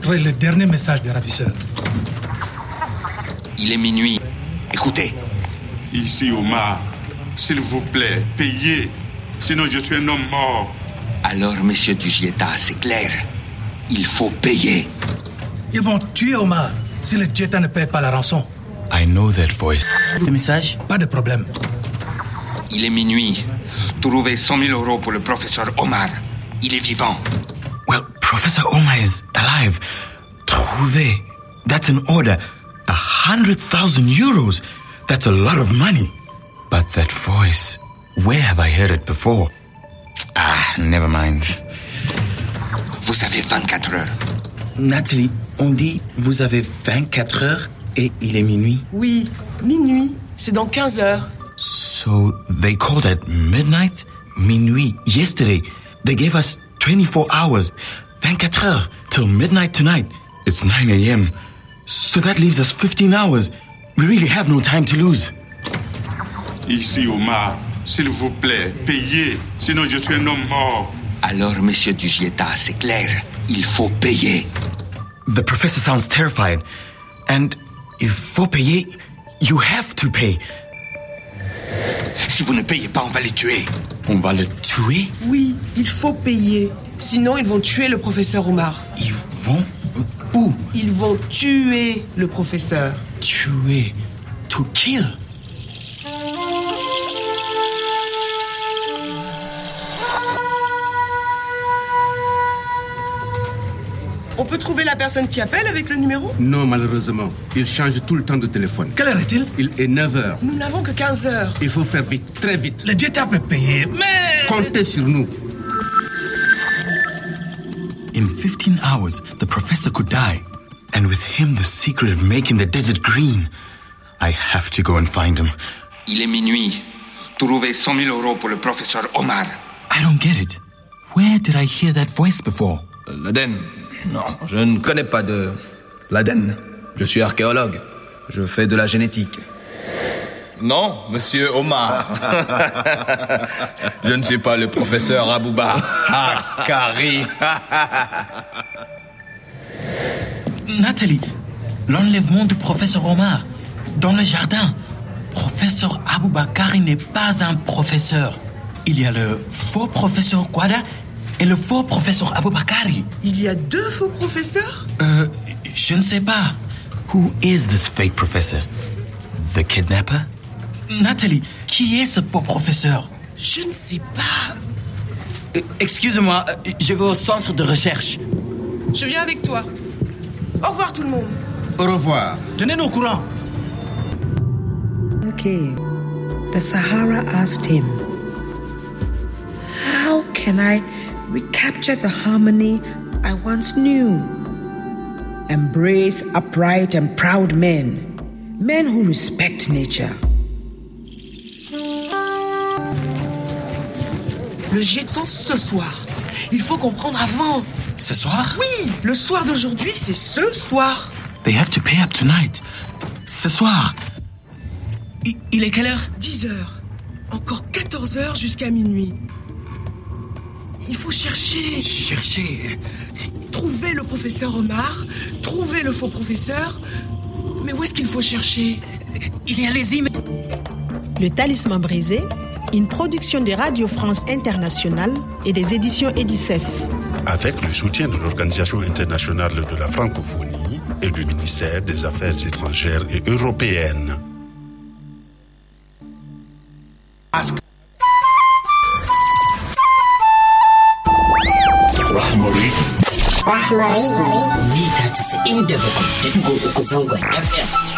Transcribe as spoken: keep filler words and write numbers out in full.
extrait le dernier message des ravisseurs. Il est minuit. Écoutez. Ici, Omar, s'il vous plaît, payez. Sinon, je suis un homme mort. Alors, monsieur Dugieta, c'est clair. Il faut payer. Ils vont tuer Omar si le Jetta ne paie pas la rançon. I know that voice. Le message? Pas de problème. Il est minuit. Trouvez cent mille euros pour le professeur Omar. Il est vivant. Well, Professor Omar is alive. Trouvé. That's an order. A hundred thousand euros. That's a lot of money. But that voice, where have I heard it before? Ah, never mind. Vous avez vingt-quatre heures. Nathalie, on dit vous avez vingt-quatre heures et il est minuit. Oui, minuit. C'est dans quinze heures. So they called at midnight? Minuit. Yesterday, they gave us twenty-four hours. vingt-quatre heures till midnight tonight. It's nine a.m. So that leaves us fifteen hours. We really have no time to lose. Ici, Omar, s'il vous plaît, payez. Sinon, je suis un homme mort. Alors, monsieur Dugieta, c'est clair. Il faut payer. The professor sounds terrified. And il faut payer. You have to pay. Si vous ne payez pas, on va les tuer. On va le tuer? Oui, il faut payer. Sinon, ils vont tuer le professeur Omar. Ils vont... Où? Ils vont tuer le professeur. Tuer. To kill. On peut trouver la personne qui appelle avec le numéro? Non, malheureusement. Il change tout le temps de téléphone. Quelle heure est-il? Il est neuf heures. Nous n'avons que quinze heures. Il faut faire vite, très vite. Le Jetta peut payer, mais... Comptez sur nous. In fifteen hours, the professor could die. And with him, the secret of making the desert green. I have to go and find him. Il est minuit. Trouvez cent mille euros pour le professeur Omar. I don't get it. Where did I hear that voice before? L'Aden. Non, je ne connais pas de l'Aden. Je suis archéologue. Je fais de la génétique. Non, monsieur Omar. Je ne suis pas le professeur Abouba. Ah, Kari. Nathalie, l'enlèvement du professeur Omar dans le jardin. Professeur Aboubakari n'est pas un professeur. Il y a le faux professeur Guada et le faux professeur Aboubakari. Il y a deux faux professeurs? Euh, je ne sais pas. Who is this fake professor? The kidnapper? Nathalie, qui est ce faux professeur? Je ne sais pas. Euh, excusez-moi, je vais au centre de recherche. Je viens avec toi. Au revoir tout le monde. Au revoir. Tenez-nous au courant. Came, the Sahara asked him, "How can I recapture the harmony I once knew? Embrace upright and proud men, men who respect nature." Le jet de sang ce soir. Il faut comprendre avant. Ce soir? Oui, le soir d'aujourd'hui, c'est ce soir. They have to pay up tonight. Ce soir. I- il est quelle heure? dix heures. Encore quatorze heures jusqu'à minuit. Il faut chercher. Chercher. Trouver le professeur Omar. Trouver le faux professeur. Mais où est-ce qu'il faut chercher? Il y a les emails. Le Talisman brisé, une production de Radio France Internationale et des éditions Edicef. Avec le soutien de l'Organisation internationale de la francophonie et du ministère des Affaires étrangères et européennes. Rahmari. Rahmari. Mita casa'in da bakwai da digo uku zangon F M.